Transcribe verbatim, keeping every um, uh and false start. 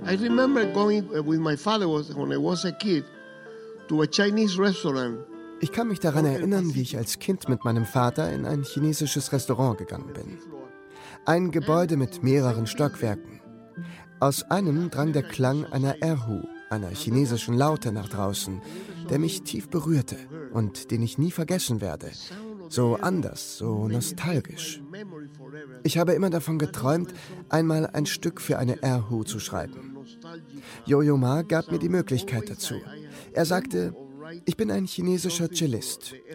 I remember going with my father was, when I was a kid to a Chinese restaurant. Ich kann mich daran erinnern, wie ich als Kind mit meinem Vater in ein chinesisches Restaurant gegangen bin. Ein Gebäude mit mehreren Stockwerken. Aus einem drang der Klang einer Erhu, einer chinesischen Laute, nach draußen, der mich tief berührte und den ich nie vergessen werde. So anders, so nostalgisch. Ich habe immer davon geträumt, einmal ein Stück für eine Erhu zu schreiben. Yo-Yo Ma gab mir die Möglichkeit dazu. Er sagte, ich bin ein chinesischer Cellist.